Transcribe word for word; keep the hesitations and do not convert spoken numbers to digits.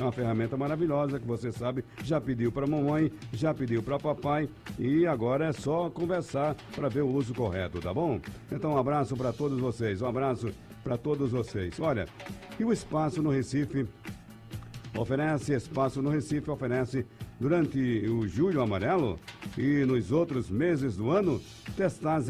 uma ferramenta maravilhosa que você sabe, já pediu para mamãe, já pediu para papai e agora é só conversar para ver o uso correto, tá bom? Então um abraço para todos vocês, um abraço para todos vocês. Olha, e o Espaço no Recife oferece, Espaço no Recife oferece durante o Julho Amarelo e nos outros meses do ano, testagens